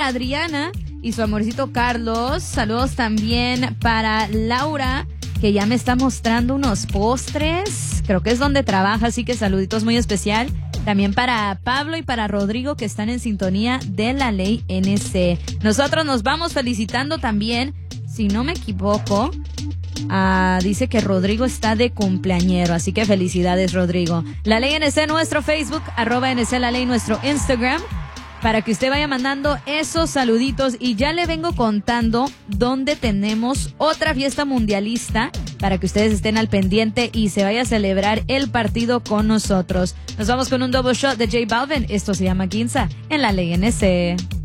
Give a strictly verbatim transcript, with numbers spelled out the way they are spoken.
para Adriana y su amorcito Carlos. Saludos también para Laura, que ya me está mostrando unos postres. Creo que es donde trabaja, así que saluditos muy especial. También para Pablo y para Rodrigo, que están en sintonía de La Ley N C. Nosotros nos vamos felicitando también, si no me equivoco, uh, dice que Rodrigo está de cumpleañero, así que felicidades, Rodrigo. La Ley N C, nuestro Facebook, arroba N C La Ley, nuestro Instagram, para que usted vaya mandando esos saluditos. Y ya le vengo contando dónde tenemos otra fiesta mundialista para que ustedes estén al pendiente y se vaya a celebrar el partido con nosotros. Nos vamos con un double shot de J Balvin. Esto se llama Ginza en La Ley N C.